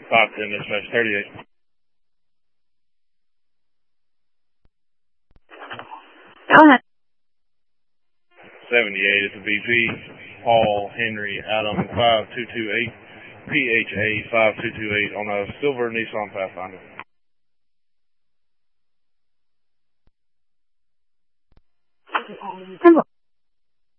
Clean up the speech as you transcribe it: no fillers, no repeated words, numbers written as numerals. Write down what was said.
510 dispatch 38. Go ahead. 78 is the VP, Paul Henry Adam 5228, PHA 5228 on a silver Nissan Pathfinder. Simple.